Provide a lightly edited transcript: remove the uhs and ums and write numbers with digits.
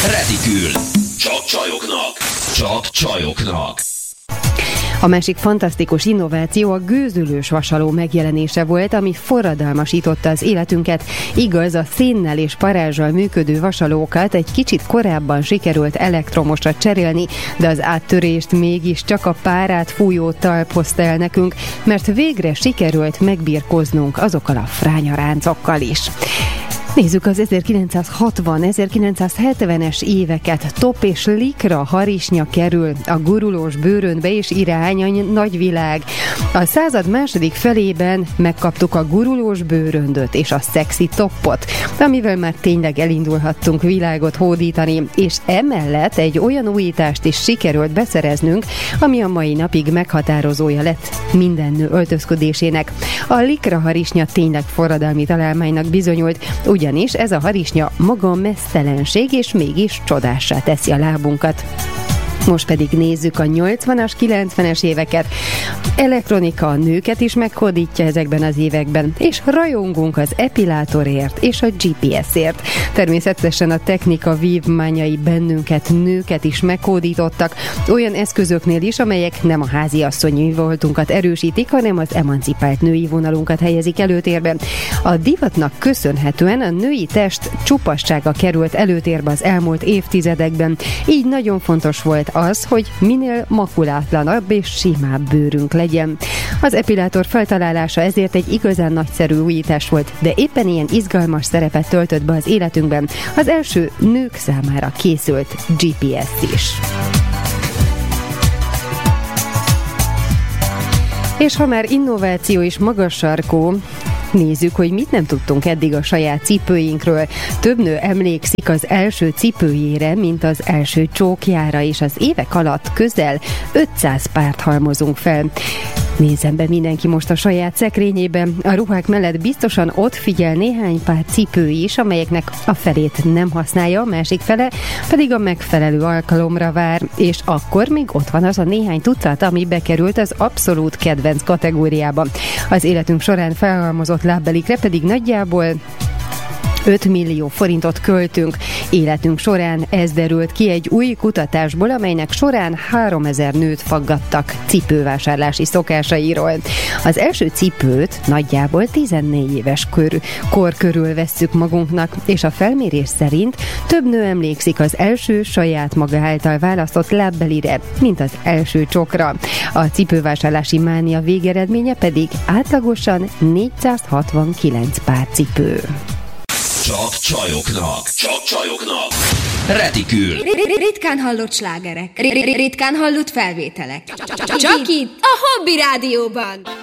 Retikül. Csak csajoknak. Csak csajoknak. A másik fantasztikus innováció a gőzölős vasaló megjelenése volt, ami forradalmasította az életünket. Igaz, a szénnel és parázsal működő vasalókat egy kicsit korábban sikerült elektromosra cserélni, de az áttörést mégiscsak a párát fújó talp hozta el nekünk, mert végre sikerült megbirkóznunk azokkal a frányaráncokkal is. Nézzük az 1960-1970-es éveket. Top és likra harisnya kerül a gurulós bőrönbe és irány a nagyvilág. A század második felében megkaptuk a gurulós bőröndöt és a szexi toppot, amivel már tényleg elindulhattunk világot hódítani, és emellett egy olyan újítást is sikerült beszereznünk, ami a mai napig meghatározója lett minden nő öltözködésének. A likra harisnya tényleg forradalmi találmánynak bizonyult, ugyanis ez a harisnya maga meztelenség, és mégis csodássá teszi a lábunkat. Most pedig nézzük a 80-as, 90-es éveket. Elektronika a nőket is meghódítja ezekben az években, és rajongunk az epilátorért és a GPS-ért. Természetesen a technika vívmányai bennünket, nőket is meghódítottak, olyan eszközöknél is, amelyek nem a háziasszonyi voltunkat erősítik, hanem az emancipált női vonalunkat helyezik előtérbe. A divatnak köszönhetően a női test csupassága került előtérbe az elmúlt évtizedekben, így nagyon fontos volt az, hogy minél makulátlanabb és simább bőrünk legyen. Az epilátor feltalálása ezért egy igazán nagyszerű újítás volt, de éppen ilyen izgalmas szerepet töltött be az életünkben az első nők számára készült GPS is. És ha már innováció és magas sarkú, nézzük, hogy mit nem tudtunk eddig a saját cipőinkről. Több nő emlékszik az első cipőjére, mint az első csókjára, és az évek alatt közel 500 párt halmozunk fel. Nézzen be mindenki most a saját szekrényében. A ruhák mellett biztosan ott figyel néhány pár cipő is, amelyeknek a felét nem használja, a másik fele pedig a megfelelő alkalomra vár, és akkor még ott van az a néhány tucat, ami bekerült az abszolút kedvenc kategóriába. Az életünk során felhalmozott lábbelikre pedig nagyjából 5 millió forintot költünk. Életünk során ez derült ki egy új kutatásból, amelynek során 3000 nőt faggattak cipővásárlási szokásairól. Az első cipőt nagyjából 14 éves kor körül vesszük magunknak, és a felmérés szerint több nő emlékszik az első saját maga által választott lábbelire, mint az első csokra. A cipővásárlási mánia végeredménye pedig átlagosan 469 pár cipő. Csak csajoknak. Csak csajoknak. Retikül. Ritkán hallott slágerek. Ritkán hallott felvételek. Csak itt a Hobby Rádióban.